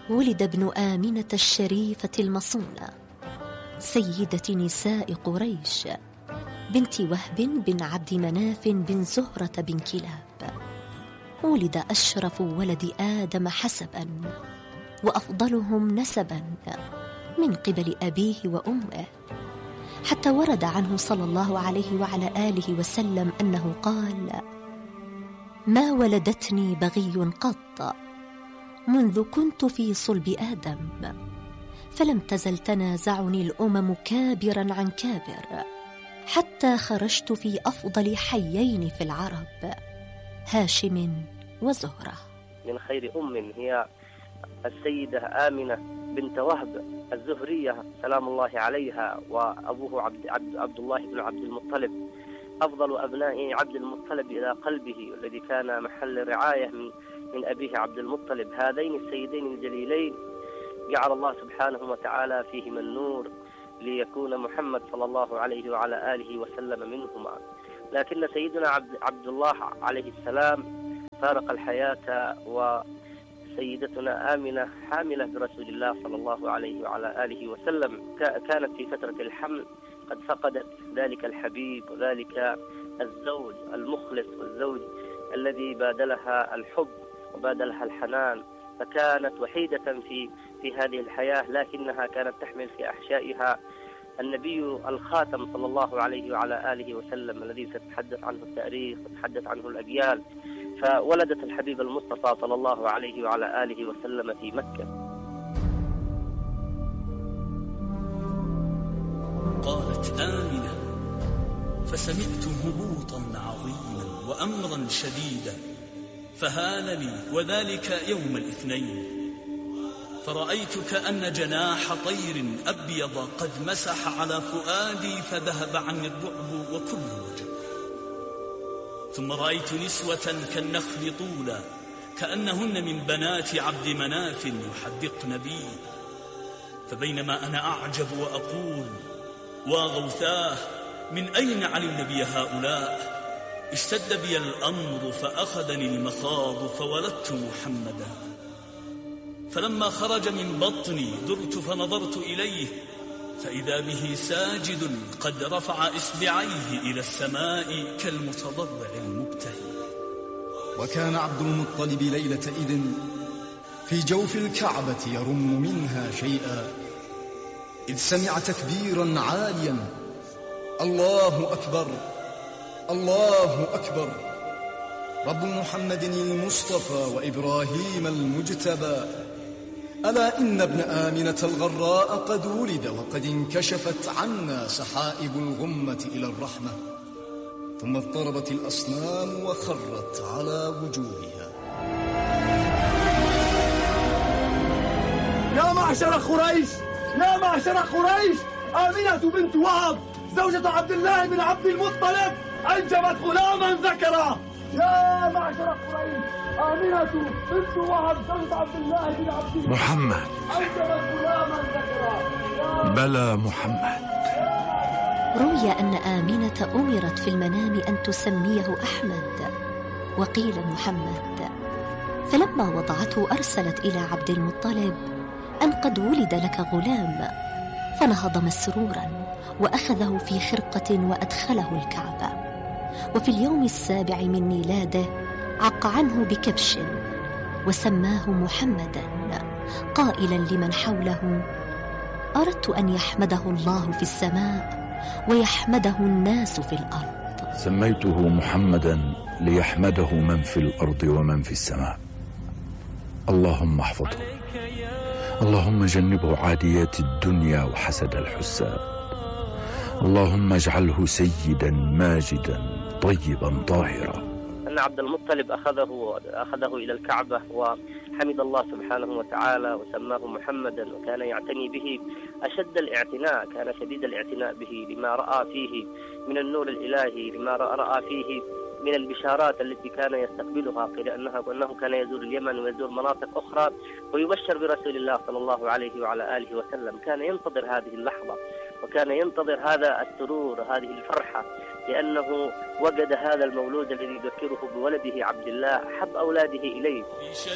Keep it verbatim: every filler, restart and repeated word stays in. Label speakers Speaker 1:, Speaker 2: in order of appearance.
Speaker 1: ولد ابن آمنة الشريفة المصونة سيدة نساء قريش بنت وهب بن عبد مناف بن زهرة بن كلاب. ولد أشرف ولد آدم حسبا وأفضلهم نسبا من قبل أبيه وأمه، حتى ورد عنه صلى الله عليه وعلى آله وسلم أنه قال: ما ولدتني بغي قط منذ كنت في صلب آدم، فلم تزل تنازعني الأمم كابرا عن كابر، حتى خرجت في أفضل حيين في العرب، هاشم وزهرة.
Speaker 2: من خير أم هي السيدة آمنة بنت وهب الزهرية سلام الله عليها، وأبوه عبد, عبد, عبد الله بن عبد المطلب، أفضل أبناء عبد المطلب إلى قلبه، والذي كان محل رعاية من, من أبيه عبد المطلب. هذين السيدين الجليلين جعل الله سبحانه وتعالى فيهما النور ليكون محمد صلى الله عليه وعلى آله وسلم منهما. لكن سيدنا عبد, عبد الله عليه السلام فارق الحياة، وسيدتنا آمنة حاملة برسول الله صلى الله عليه وعلى آله وسلم كانت في فترة الحمل قد فقدت ذلك الحبيب وذلك الزوج المخلص، والزوج الذي بادلها الحب وبادلها الحنان، فكانت وحيدة في في هذه الحياة، لكنها كانت تحمل في أحشائها النبي الخاتم صلى الله عليه وعلى آله وسلم، الذي ستتحدث عنه التاريخ وتتحدث عنه الأجيال. فولدت الحبيب المصطفى صلى الله عليه وعلى آله وسلم في مكة.
Speaker 3: قالت آمنة: فسمعت هبوطا عظيما وأمرا شديدا، فهان لي وذلك يوم الاثنين، فرأيت كأن جناح طير أبيض قد مسح على فؤادي فذهب عني الرعب وكل وجع. ثم رأيت نسوة كالنخل طولا كأنهن من بنات عبد مناف يحدقن بي، فبينما أنا أعجب وأقول: واغوثاه، من أين علمن بي هؤلاء؟ اشتد بي الأمر فأخذني المخاض فولدت محمدا. فلما خرج من بطني درت فنظرت إليه، فإذا به ساجد قد رفع إصبعيه إلى السماء كالمتضرع المبتهل.
Speaker 4: وكان عبد المطلب ليلة إذن في جوف الكعبة يرم منها شيئا، إذ سمع تكبيرا عاليا: الله أكبر الله أكبر، رب محمد المصطفى وإبراهيم المجتبى، ألا إن ابن آمنة الغراء قد ولد وقد انكشفت عنا سحائب الغمة إلى الرحمة. ثم اضطربت الأصنام وخرت على وجوهها.
Speaker 5: يا معشر قريش، يا معشر قريش، آمنة بنت وهب زوجة عبد الله بن عبد المطلب أنجبت غلاما ذكرا. يا معشر قريش، آمنة بنت وهب زوجة عبد الله بن عبد المطلب
Speaker 6: محمد
Speaker 5: أنجبت غلاما ذكرا.
Speaker 6: بلى محمد.
Speaker 1: روي أن آمنة أمرت في المنام أن تسميه أحمد، وقيل محمد، فلما وضعته أرسلت إلى عبد المطلب أن قد ولد لك غلام، فنهض مسرورا وأخذه في خرقة وأدخله الكعبة. وفي اليوم السابع من ميلاده عق عنه بكبش وسماه محمدا، قائلا لمن حوله: أردت أن يحمده الله في السماء ويحمده الناس في الأرض.
Speaker 6: سميته محمدا ليحمده من في الأرض ومن في السماء. اللهم احفظه، اللهم جنبه عاديات الدنيا وحسد الحساد، اللهم اجعله سيدا ماجدا طيبا طاهرا.
Speaker 2: أن عبد المطلب أخذه أخذه إلى الكعبة وحمد الله سبحانه وتعالى وسماه محمدا، وكان يعتني به أشد الاعتناء، كان شديد الاعتناء به لما رأى فيه من النور الإلهي، لما رأى فيه من البشارات التي كان يستقبلها، لأنه أنه كان يزور اليمن ويزور مناطق أخرى ويبشر برسول الله صلى الله عليه وعلى آله وسلم. كان ينتظر هذه اللحظة وكان ينتظر هذا السرور، هذه الفرحة، لأنه وجد هذا المولود الذي يذكره بولده عبد الله أحب أولاده إليه.